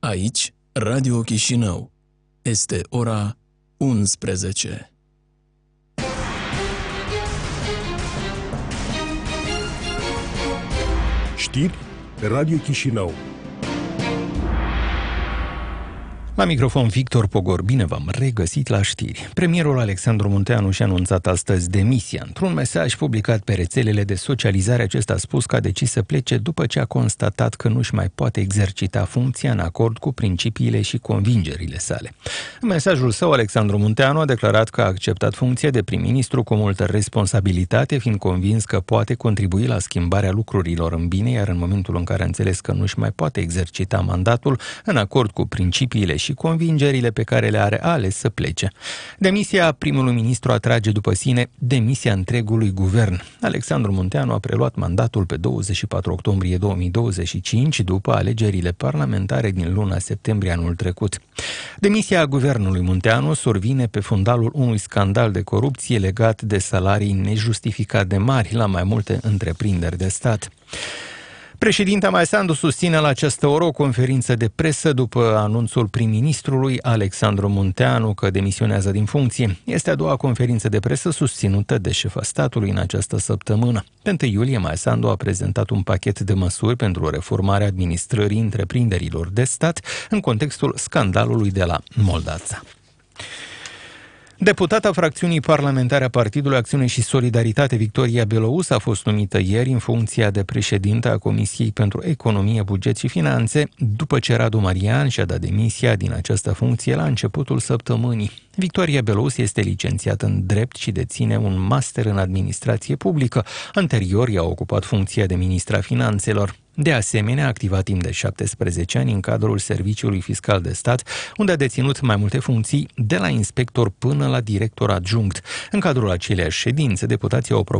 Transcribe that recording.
Aici, Radio Chișinău. Este ora 11. Știri Radio Chișinău. La microfon Victor Pogor, bine v-am regăsit la știri. Premierul Alexandru Munteanu și-a anunțat astăzi demisia. Într-un mesaj publicat pe rețelele de socializare, acesta a spus că a decis să plece după ce a constatat că nu-și mai poate exercita funcția în acord cu principiile și convingerile sale. În mesajul său, Alexandru Munteanu a declarat că a acceptat funcția de prim-ministru cu multă responsabilitate, fiind convins că poate contribui la schimbarea lucrurilor în bine, iar în momentul în care a înțeles că nu-și mai poate exercita mandatul în acord cu principiile și convingerile pe care le are, a ales să plece. Demisia primului ministru atrage după sine demisia întregului guvern. Alexandru Munteanu a preluat mandatul pe 24 octombrie 2025 după alegerile parlamentare din luna septembrie anul trecut. Demisia guvernului Munteanu survine pe fundalul unui scandal de corupție legat de salarii nejustificat de mari la mai multe întreprinderi de stat. Președinta Maia Sandu susține la această oră o conferință de presă după anunțul prim-ministrului Alexandru Munteanu că demisionează din funcție. Este a doua conferință de presă susținută de șefa statului în această săptămână. Pe 1 iulie, Maia Sandu a prezentat un pachet de măsuri pentru reformarea administrării întreprinderilor de stat în contextul scandalului de la Moldața. Deputata fracțiunii parlamentare a Partidului Acțiune și Solidaritate, Victoria Belouz, a fost numită ieri în funcția de președintă a Comisiei pentru Economie, Buget și Finanțe, după ce Radu Marian și-a dat demisia din această funcție la începutul săptămânii. Victoria Belouz este licențiată în drept și deține un master în administrație publică. Anterior i-a ocupat funcția de ministra finanțelor. De asemenea, a activat timp de 17 ani în cadrul Serviciului Fiscal de Stat, unde a deținut mai multe funcții, de la inspector până la director adjunct. În cadrul aceleiași ședințe, deputații au